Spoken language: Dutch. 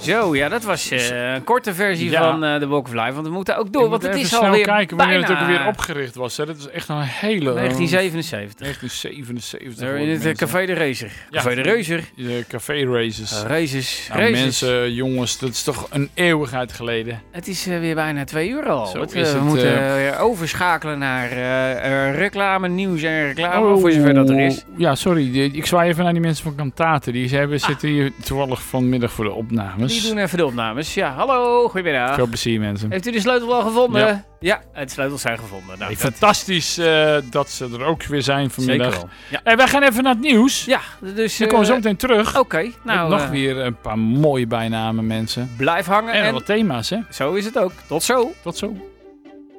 Zo, ja, dat was een korte versie van de Walk of Life. Want we moeten ook door, want het is alweer kijken wanneer bijna... het ook weer opgericht was. Hè. Dat is echt een hele... 1977. 1977. In het Café de Racer. Café de Racer. Café Races. Races. Nou, mensen, jongens, dat is toch een eeuwigheid geleden. Het is weer bijna 2 uur al. Zo we is het, moeten weer overschakelen naar reclame, nieuws en reclame, voor zover dat er is. Ja, sorry. Ik zwaai even naar die mensen van Kantaten. Die zitten hier toevallig vanmiddag voor de opnames. Die doen even de opnames. Ja, hallo, goedemiddag. Veel plezier, mensen. Heeft u de sleutel al gevonden? Ja. Ja, de sleutels zijn gevonden. Nou, fantastisch dat ze er ook weer zijn vanmiddag. Zeker wel. Ja. En wij gaan even naar het nieuws. Ja, dus... Dan komen we zo meteen terug. Oké, nou... Met nog weer een paar mooie bijnamen, mensen. Blijf hangen En wat thema's, hè? Zo is het ook. Tot zo. Tot zo.